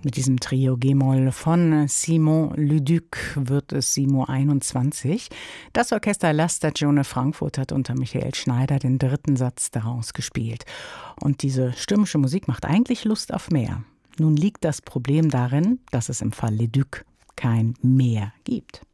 Mit diesem Trio G-Moll von Simon Leduc wird es 7:21 Uhr. Das Orchester La Stagione Frankfurt hat unter Michael Schneider den dritten Satz daraus gespielt. Und diese stürmische Musik macht eigentlich Lust auf mehr. Nun liegt das Problem darin, dass es im Fall Leduc kein Meer gibt.